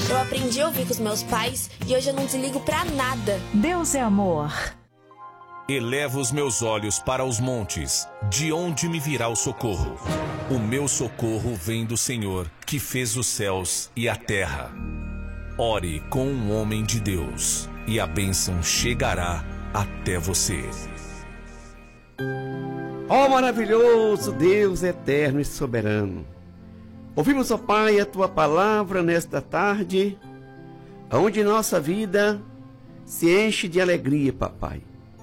Eu aprendi a ouvir com os meus pais e hoje eu não desligo pra nada. Deus é amor. Elevo os meus olhos para os montes, de onde me virá o socorro? O meu socorro vem do Senhor, que fez os céus e a terra. Ore com um homem de Deus, e a bênção chegará até você. Ó maravilhoso Deus eterno e soberano, ouvimos, ó Pai, a Tua palavra nesta tarde, onde nossa vida se enche de alegria, Papai.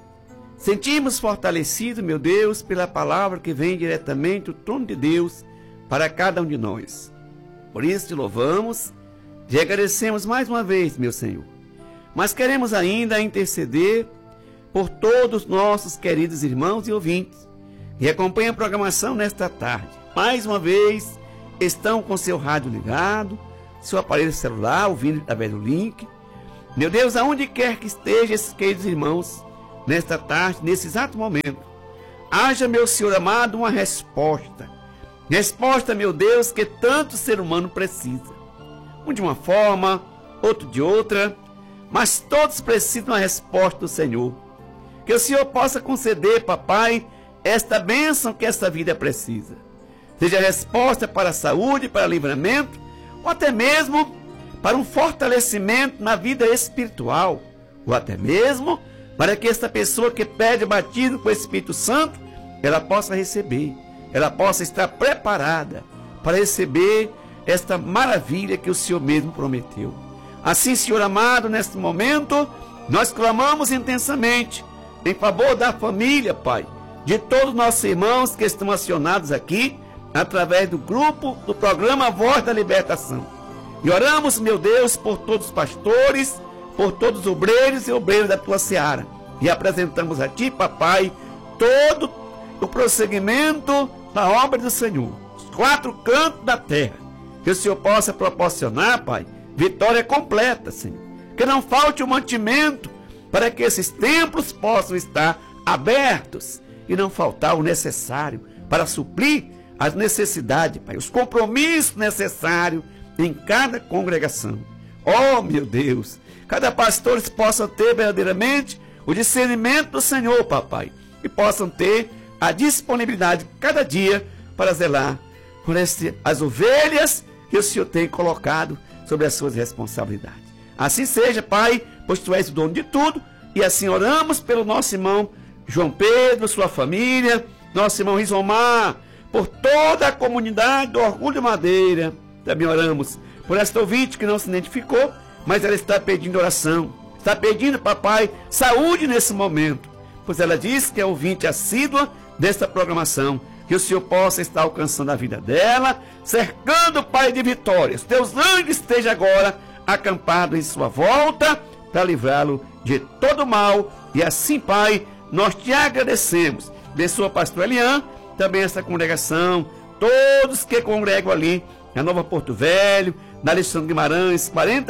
Sentimos fortalecido, meu Deus, pela palavra que vem diretamente do trono de Deus para cada um de nós. Por isso te louvamos, te agradecemos mais uma vez, meu Senhor. Mas queremos ainda interceder por todos os nossos queridos irmãos e ouvintes que acompanham a programação nesta tarde. Mais uma vez, estão com seu rádio ligado, seu aparelho celular, ouvindo através do link. Meu Deus, aonde quer que estejam esses queridos irmãos, nesta tarde, nesse exato momento, haja, meu Senhor amado, uma resposta. Resposta, meu Deus, que tanto ser humano precisa. Um de uma forma, outro de outra, mas todos precisam de uma resposta do Senhor. Que o Senhor possa conceder, Papai, esta bênção que esta vida precisa. Seja a resposta para a saúde, para livramento, ou até mesmo para um fortalecimento na vida espiritual, ou até mesmo para que esta pessoa que pede batismo com o Espírito Santo, ela possa receber, ela possa estar preparada para receber esta maravilha que o Senhor mesmo prometeu. Assim, Senhor amado, neste momento, nós clamamos intensamente em favor da família, Pai, de todos os nossos irmãos que estão acionados aqui, através do grupo, do programa Voz da Libertação. E oramos, meu Deus, por todos os pastores, por todos os obreiros e obreiras da Tua seara. E apresentamos a Ti, Papai, todo o prosseguimento da obra do Senhor, os 4 cantos da terra. Que o Senhor possa proporcionar, Pai, vitória completa, Senhor. Que não falte o mantimento para que esses templos possam estar abertos e não faltar o necessário para suprir as necessidades, Pai, os compromissos necessários em cada congregação. Oh, meu Deus, cada pastor possa ter verdadeiramente o discernimento do Senhor, Papai, e possam ter a disponibilidade cada dia para zelar por as ovelhas que o Senhor tem colocado sobre as suas responsabilidades. Assim seja, Pai, pois Tu és o dono de tudo, e assim oramos pelo nosso irmão João Pedro, sua família, nosso irmão Rizomar, por toda a comunidade do Orgulho Madeira. Também oramos por esta ouvinte que não se identificou, mas ela está pedindo oração, está pedindo, Papai, saúde nesse momento, pois ela diz que é ouvinte assídua desta programação. Que o Senhor possa estar alcançando a vida dela, cercando, Pai, de vitórias. Teus anjos estejam agora acampados em sua volta, para livrá-lo de todo mal. E assim, Pai, nós te agradecemos. Abençoa o pastor Elian, também essa congregação, todos que congregam ali na Nova Porto Velho, na Alexandre Guimarães,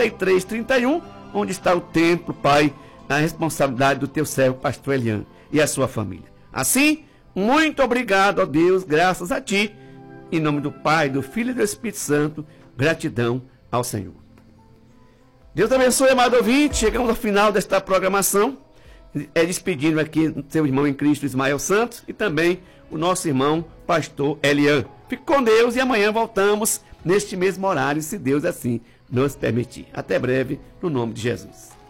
4331, onde está o templo, Pai, na responsabilidade do teu servo, pastor Elian, e a sua família. Assim, muito obrigado, ó Deus, graças a Ti, em nome do Pai, do Filho e do Espírito Santo, gratidão ao Senhor. Deus abençoe, amado ouvinte, chegamos ao final desta programação, despedindo aqui o seu irmão em Cristo, Ismael Santos, e também o nosso irmão, pastor Elian. Fique com Deus e amanhã voltamos neste mesmo horário, se Deus assim nos permitir. Até breve, no nome de Jesus.